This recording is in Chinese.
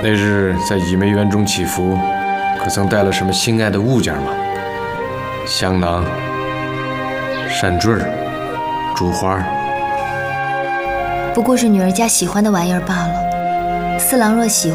那日在倚梅园中祈福，可曾带了什么心爱的物件吗？香囊、扇坠、珠花， 不过是女儿家喜欢的玩意儿罢了。四郎若喜欢。